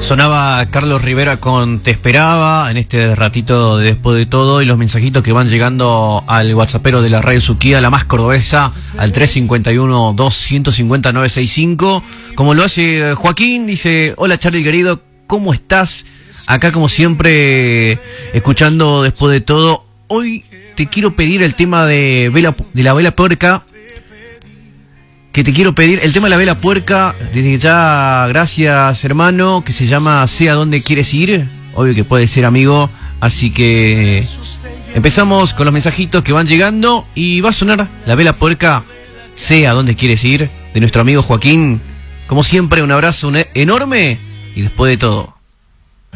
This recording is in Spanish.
Sonaba Carlos Rivera con Te Esperaba en este ratito de Después de Todo, y los mensajitos que van llegando al WhatsAppero de la Radio Suquía, la más cordobesa, al 351-250-965. Como lo hace Joaquín, dice: hola Charlie querido, ¿cómo estás? Acá como siempre, escuchando Después de Todo. Hoy te quiero pedir el tema de la vela puerca. Que te quiero pedir el tema de la vela puerca, desde ya, gracias hermano, que se llama Sé a dónde quieres ir, obvio que puede ser amigo, así que empezamos con los mensajitos que van llegando y va a sonar la vela puerca, Sé a dónde quieres ir, de nuestro amigo Joaquín. Como siempre, un abrazo enorme y Después de Todo.